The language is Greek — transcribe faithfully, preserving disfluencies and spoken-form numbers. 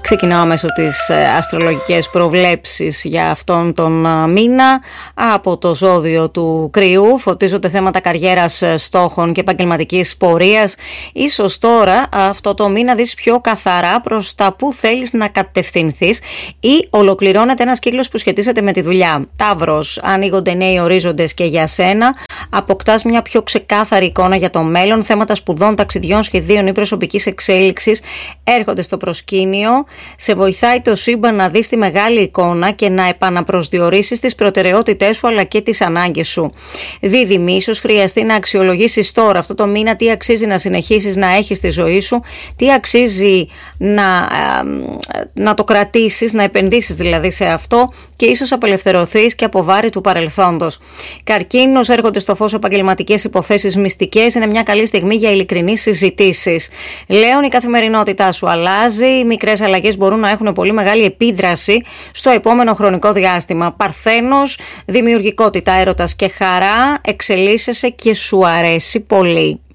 Ξεκινάω μέσω τις αστρολογικές προβλέψεις για αυτόν τον μήνα. Από το ζώδιο του Κρυού φωτίζονται θέματα καριέρας, στόχων και επαγγελματικής πορείας. Ίσως τώρα αυτό το μήνα δεις πιο καθαρά προς τα που θέλεις να κατευθυνθείς ή ολοκληρώνεται ένας κύκλος που σχετίζεται με τη δουλειά. Ταύρος, ανοίγονται νέοι ορίζοντες και για σένα. Αποκτάς μια πιο ξεκάθαρη εικόνα για το μέλλον. Θέματα σπουδών, ταξιδιών, σχεδίων ή προσωπικής εξέλιξης έρχονται στο προσκήνιο. Σε βοηθάει το σύμπαν να δεις τη μεγάλη εικόνα και να επαναπροσδιορίσεις τις προτεραιότητές σου αλλά και τις ανάγκες σου. Δίδυμη, ίσως χρειαστεί να αξιολογήσεις τώρα αυτό το μήνα τι αξίζει να συνεχίσεις να έχεις στη ζωή σου, τι αξίζει να, να το κρατήσεις, να επενδύσεις δηλαδή σε αυτό και ίσως απελευθερωθείς και από βάρη του παρελθόντος. Καρκίνος, έρχονται στο φως επαγγελματικές υποθέσεις μυστικές. Είναι μια καλή στιγμή για ειλικρινείς συζητήσεις. Λέων, η καθημερινότητά σου αλλάζει. Οι μικρές αλλαγές μπορούν να έχουν πολύ μεγάλη επίδραση στο επόμενο χρονικό διάστημα. Παρθένος, δημιουργικότητα, έρωτας και χαρά. Εξελίσσεσαι και σου αρέσει πολύ.